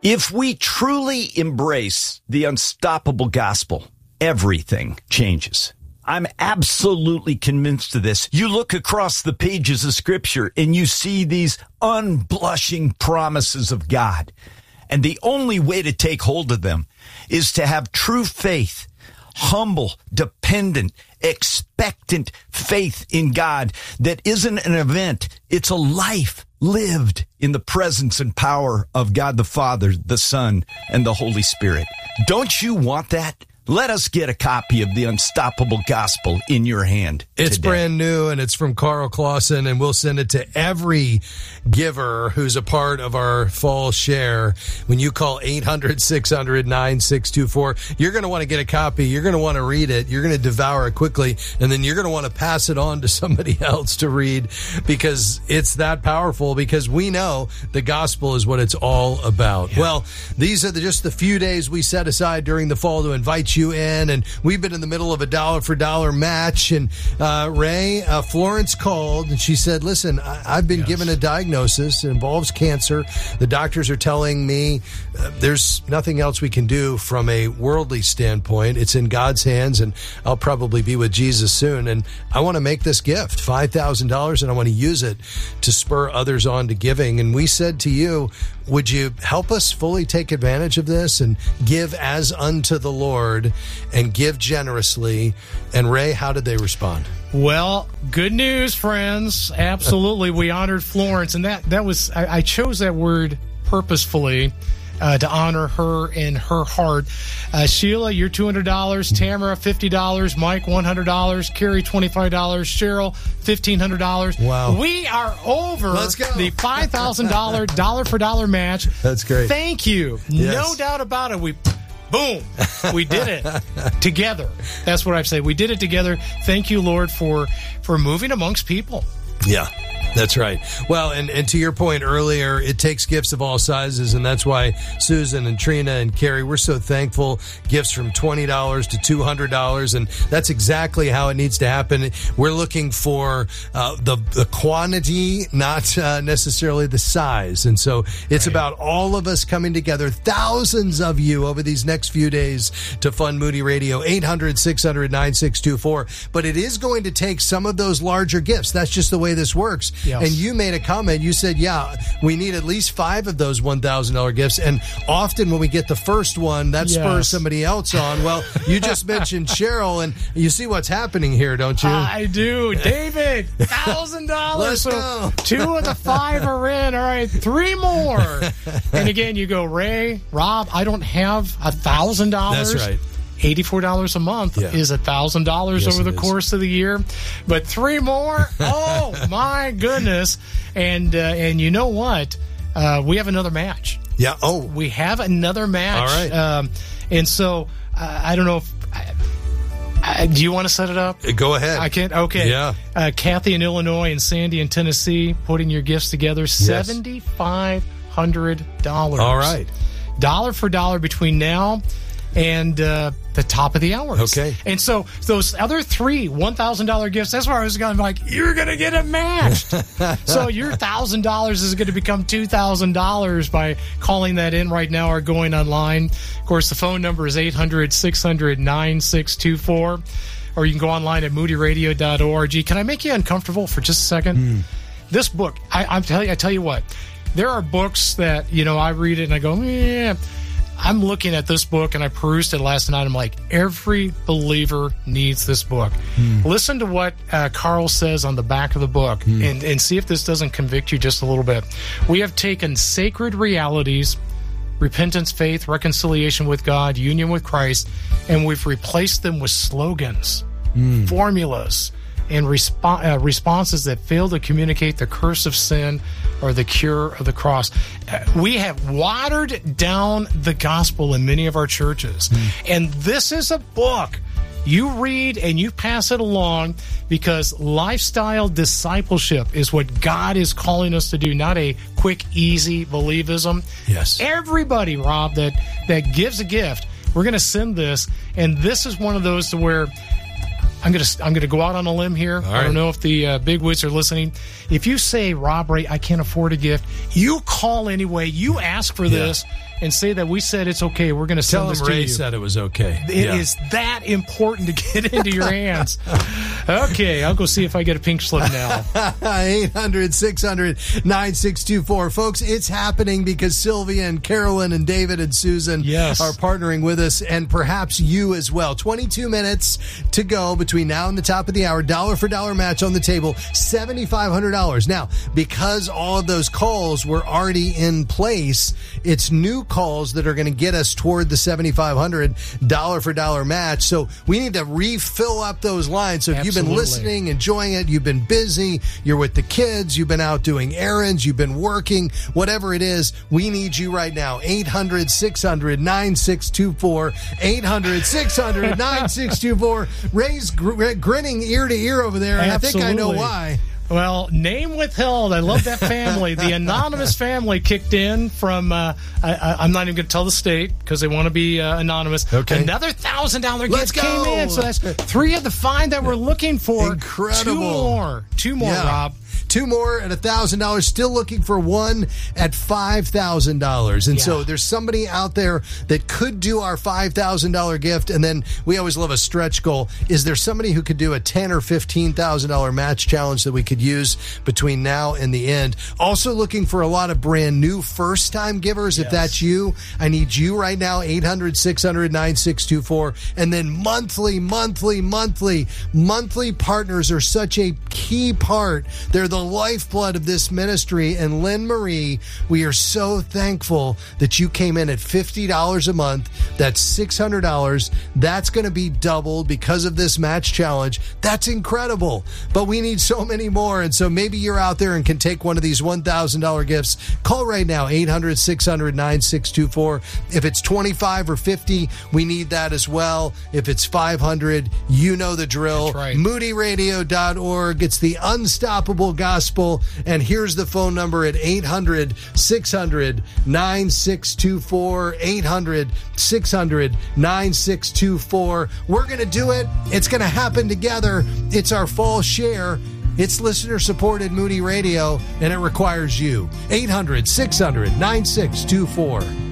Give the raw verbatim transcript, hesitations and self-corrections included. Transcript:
If we truly embrace the unstoppable gospel, everything changes. I'm absolutely convinced of this. You look across the pages of Scripture and you see these unblushing promises of God. And the only way to take hold of them is to have true faith, humble, dependent, expectant faith in God that isn't an event. It's a life lived in the presence and power of God the Father, the Son, and the Holy Spirit. Don't you want that? Let us get a copy of the Unstoppable Gospel in your hand It's today. brand new, and it's from Carl Clausen, and we'll send it to every giver who's a part of our fall share. When you call eight hundred, six hundred, nine six two four, you're going to want to get a copy. You're going to want to read it. You're going to devour it quickly, and then you're going to want to pass it on to somebody else to read, because it's that powerful, because we know the gospel is what it's all about. Yeah. Well, these are the, just the few days we set aside during the fall to invite you in, and we've been in the middle of a dollar for dollar match. And uh, Ray, uh, Florence called and she said, listen, I- I've been yes. given a diagnosis. It involves cancer. The doctors are telling me uh, there's nothing else we can do from a worldly standpoint. It's in God's hands, and I'll probably be with Jesus soon. And I want to make this gift, five thousand dollars, and I want to use it to spur others on to giving. And we said to you, would you help us fully take advantage of this and give as unto the Lord and give generously? And Ray, how did they respond? Well, good news, friends. Absolutely. We honored Florence. And that, that was, I, I chose that word purposefully uh, to honor her in her heart. Uh, Sheila, you're two hundred dollars. Tamara, fifty dollars. Mike, one hundred dollars. Carrie, twenty-five dollars. Cheryl, fifteen hundred dollars. Wow. We are over Let's go. the five thousand dollars dollar for dollar match. That's great. Thank you. Yes. No doubt about it. We Boom. We did it together. That's what I'd say. We did it together. Thank you, Lord, for, for moving amongst people. Yeah, that's right. Well, and, and to your point earlier, it takes gifts of all sizes, and that's why Susan and Trina and Carrie, we're so thankful. Gifts from twenty dollars to two hundred dollars, and that's exactly how it needs to happen. We're looking for uh, the, the quantity, not uh, necessarily the size. And so it's right. about all of us coming together, thousands of you over these next few days to fund Moody Radio, eight hundred, six hundred, nine six two four. But it is going to take some of those larger gifts. That's just the way this works. Yes. And you made a comment. You said, yeah, we need at least five of those one thousand dollars gifts. And often when we get the first one, that yes. spurs somebody else on. Well, you just mentioned Cheryl, and you see what's happening here, don't you? I do. David, one thousand dollars. Let's so go. Two of the five are in. All right, three more. And again, you go, Ray, Rob, I don't have one thousand dollars. That's right. eighty-four dollars a month yeah. is one thousand dollars yes, over the is. course of the year. But three more? Oh, my goodness. And uh, and you know what? Uh, we have another match. Yeah. Oh. We have another match. All right. Um, and so, uh, I don't know if... I, I, do you want to set it up? Go ahead. I can't? Okay. Yeah. Uh, Kathy in Illinois and Sandy in Tennessee, putting your gifts together, yes. seven thousand five hundred dollars. All right. Dollar for dollar between now and uh, the top of the hour. Okay. And so those other three one thousand dollars gifts, that's where I was going like, you're going to get it matched. So your one thousand dollars is going to become two thousand dollars by calling that in right now or going online. Of course, the phone number is eight hundred, six hundred, nine six two four, or you can go online at moody radio dot org. Can I make you uncomfortable for just a second? Mm. This book, I, I'm tell you, I tell you what, there are books that, you know, I read it and I go, yeah. I'm looking at this book, and I perused it last night. I'm like, every believer needs this book. Mm. Listen to what uh, Carl says on the back of the book, mm. and, and see if this doesn't convict you just a little bit. We have taken sacred realities, repentance, faith, reconciliation with God, union with Christ, and we've replaced them with slogans, mm. formulas, and resp- uh, responses that fail to communicate the curse of sin or the cure of the cross. Uh, we have watered down the gospel in many of our churches. Mm. And this is a book you read and you pass it along, because lifestyle discipleship is what God is calling us to do, not a quick, easy believism. Yes. Everybody, Rob, that, that gives a gift, we're going to send this. And this is one of those to where I'm going to I'm going to go out on a limb here. All I right. don't know if the uh, bigwigs are listening. If you say, Rob Ray, I can't afford a gift, you call anyway. You ask for Yeah. this. and say that we said it's okay. We're going to send Tell this them to Ray you. said it was okay. It Yeah. is that important to get into your hands. Okay, I'll go see if I get a pink slip now. eight hundred, six hundred, nine six two four. Folks, it's happening because Sylvia and Carolyn and David and Susan Yes. are partnering with us, and perhaps you as well. twenty-two minutes to go between now and the top of the hour. Dollar for dollar match on the table, seven thousand five hundred dollars. Now, because all of those calls were already in place, it's new calls that are going to get us toward the seven thousand five hundred dollars dollar for dollar match. So we need to refill up those lines. So if you've been Absolutely. listening, enjoying it, you've been busy, you're with the kids, you've been out doing errands, you've been working, whatever it is, we need you right now. eight hundred, six hundred, nine six two four. eight hundred, six hundred, nine six two four. Ray's gr- grinning ear to ear over there, and I think I know Absolutely. why. Well, name withheld. I love that family. The anonymous family kicked in from, uh, I, I, I'm not even going to tell the state because they want to be uh, anonymous. Okay. Another one thousand dollars Let's gift came go. in. So that's three of the five that we're looking for. Incredible. Two more. Two more, Yeah. Rob. Two more at one thousand dollars. Still looking for one at five thousand dollars. And Yeah. so there's somebody out there that could do our five thousand dollars gift. And then we always love a stretch goal. Is there somebody who could do a ten thousand dollars or fifteen thousand dollars match challenge that we could use between now and the end? Also looking for a lot of brand new first-time givers. If Yes. that's you, I need you right now, eight hundred, six hundred, nine six two four. And then monthly, monthly, monthly, monthly partners are such a key part. They're the lifeblood of this ministry. And Lynn Marie, we are so thankful that you came in at fifty dollars a month. That's six hundred dollars. That's going to be doubled because of this match challenge. That's incredible. But we need so many more. And so maybe you're out there and can take one of these one thousand dollars gifts. Call right now, eight hundred, six hundred, nine six two four. If it's twenty-five or fifty, we need that as well. If it's five hundred, you know the drill. That's right. moody radio dot org. It's the unstoppable gospel. And here's the phone number at eight hundred, six hundred, nine six two four. eight hundred, six hundred, nine six two four. We're going to do it. It's going to happen together. It's our fall share. It's listener supported Moody Radio, and it requires you. eight hundred, six hundred, nine six two four.